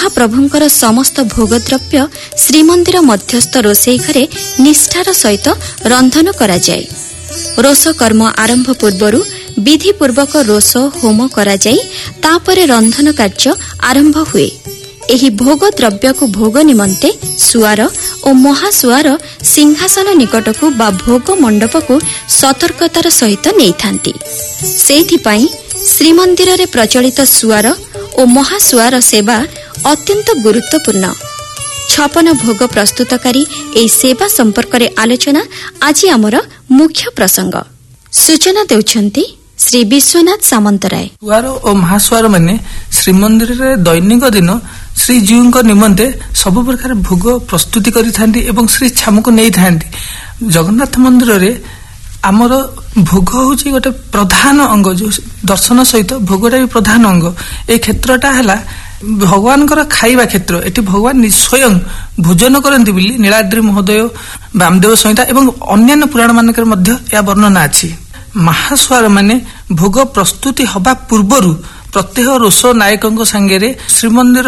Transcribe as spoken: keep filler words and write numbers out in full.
महाप्रभुंकर समस्त भोगद्रव्य श्रीमंदिर मध्यस्थ रोषेई घरे निष्ठार सहित रंधन करा जाए। रोष कर्म आरंभ पूर्वरु विधिपूर्वक रोष होम करा जाई तापरे रंधन कार्य आरंभ हुए। एही भोग द्रव्य को भोग निमंते सुआर और महासुआर सिंहासन निकटकू बा भोग मंडप को सतर्कतार सहित नहीं थांती। सेहिथिपाई श्रीमंदिर रे प्रचलित सुआर और महासुआर सेवा अत्यंत गुरुत्वपूर्ण। छपन भोग प्रस्तुतकारी ए सेवा संपर्क रे आलोचना आज आमर मुख्य प्रसंग। सूचना देउछंती श्री विश्वनाथ सामंतराय। सुआर और महासुआर माने श्रीमंदिर रे दैनिक दिन श्रीजीव निमंते सब प्रकार भोग प्रस्तुति करिथांती एवं श्री छाम को नहीं थांती। जगन्नाथ मंदिर रे आमर भोग होची गोटे प्रधान अंग, जो दर्शन सहित भोगटा भी प्रधान अंग। ए क्षेत्रटा हला भगवान खाइबा क्षेत्र। एटी भगवान स्वयं भोजन करती बोली नीलाद्री महोदय, वामदेव संहिता एवं अन्य पुराण मानकर मध्य या वर्णना अछि। महासुआर माने भोग प्रस्तुति हबा पूर्वरु प्रत्येक रोष नायक संगे श्रीमंदिर